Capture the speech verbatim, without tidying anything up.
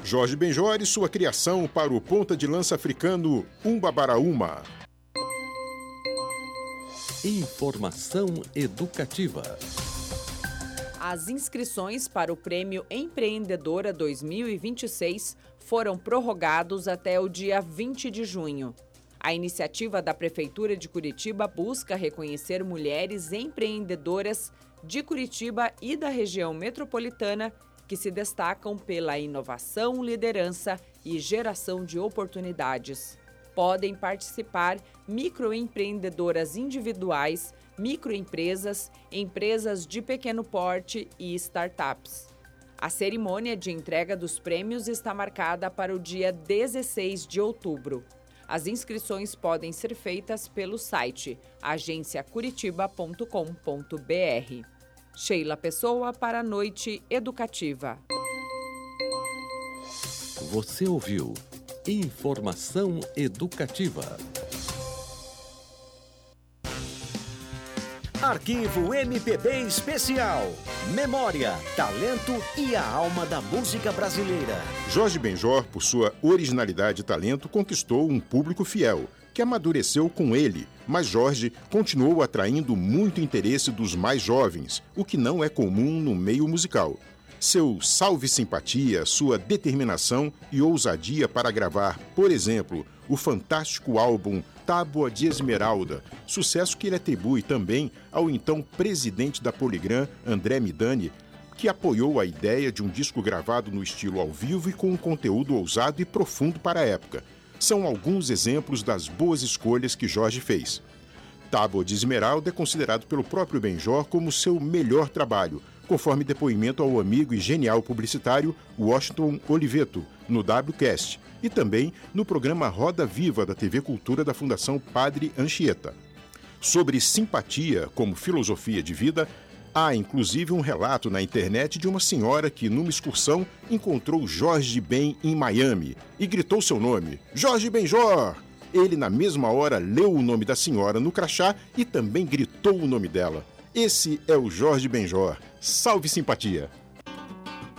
Jorge Benjor e sua criação para o ponta de lança africano Umbabaraúma. Informação educativa. As inscrições para o Prêmio Empreendedora dois mil e vinte e seis foram prorrogados até o dia vinte de junho. A iniciativa da Prefeitura de Curitiba busca reconhecer mulheres empreendedoras de Curitiba e da região metropolitana que se destacam pela inovação, liderança e geração de oportunidades. Podem participar microempreendedoras individuais, microempresas, empresas de pequeno porte e startups. A cerimônia de entrega dos prêmios está marcada para o dia dezesseis de outubro. As inscrições podem ser feitas pelo site agência curitiba ponto com ponto br. Sheila Pessoa para a Noite Educativa. Você ouviu Informação Educativa. Arquivo M P B Especial. Memória, talento e a alma da música brasileira. Jorge Benjor, por sua originalidade e talento, conquistou um público fiel, que amadureceu com ele, mas Jorge continuou atraindo muito interesse dos mais jovens, o que não é comum no meio musical. Seu salve simpatia, sua determinação e ousadia para gravar, por exemplo, o fantástico álbum Tábua de Esmeralda, sucesso que ele atribui também ao então presidente da Polygram, André Midani, que apoiou a ideia de um disco gravado no estilo ao vivo e com um conteúdo ousado e profundo para a época. São alguns exemplos das boas escolhas que Jorge fez. Tábua de Esmeralda é considerado pelo próprio Benjor como seu melhor trabalho, conforme depoimento ao amigo e genial publicitário Washington Oliveto, no WCast, e também no programa Roda Viva da T V Cultura da Fundação Padre Anchieta. Sobre simpatia como filosofia de vida, há inclusive um relato na internet de uma senhora que, numa excursão, encontrou Jorge Ben em Miami e gritou seu nome, Jorge Benjor! Ele, na mesma hora, leu o nome da senhora no crachá e também gritou o nome dela. Esse é o Jorge Benjor. Salve simpatia!